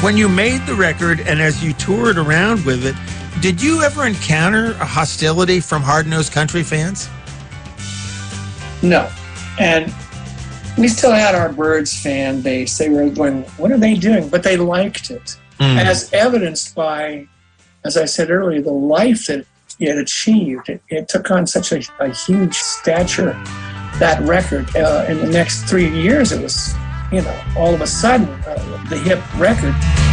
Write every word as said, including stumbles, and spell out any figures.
When you made the record and as you toured around with it, did you ever encounter a hostility from Hard Nosed Country fans? No. And we still had our Byrds fan base. They were going, what are they doing? But they liked it. Mm. As evidenced by, as I said earlier, the life that it achieved. It, it took on such a, a huge stature, that record. Uh, in the next three years, it was, you know, all of a sudden, uh, the hit record.